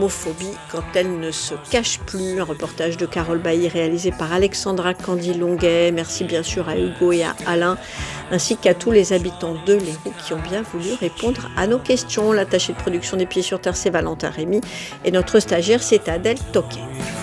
Homophobie quand elle ne se cache plus. Un reportage de Carole Bailly réalisé par Alexandra Candy-Longuet. Merci bien sûr à Hugo et à Alain, ainsi qu'à tous les habitants de l'Hérault qui ont bien voulu répondre à nos questions. L'attaché de production des Pieds sur Terre, c'est Valentin Rémy et notre stagiaire, c'est Adèle Toquet.